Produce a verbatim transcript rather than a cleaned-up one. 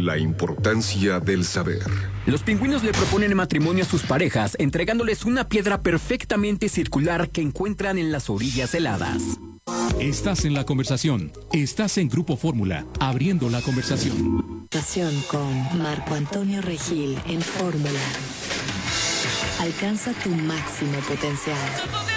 La importancia del saber. Los pingüinos le proponen matrimonio a sus parejas, entregándoles una piedra perfectamente circular que encuentran en las orillas heladas. Estás en la conversación. Estás en Grupo Fórmula, abriendo la conversación. Con Marco Antonio Regil en Fórmula. Alcanza tu máximo potencial.